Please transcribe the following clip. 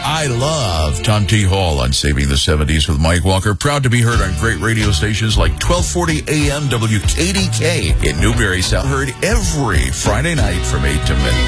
I love Tom T. Hall on Saving the 70s with Mike Walker. Proud to be heard on great radio stations like 1240 AM WKDK in Newberry South. Heard every Friday night from 8 to midnight.